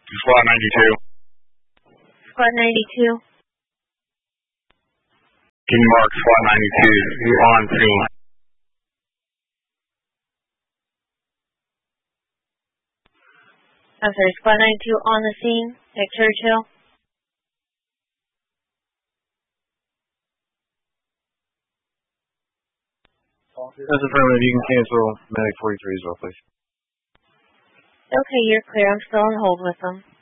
Squad 92. Squad 92. Can you mark Squad 92? You're on scene. I'm sorry, Squad 92 on the scene at Churchill. That's affirmative. You can cancel Medic 43 as well, please. Okay, you're clear. I'm still on hold with them.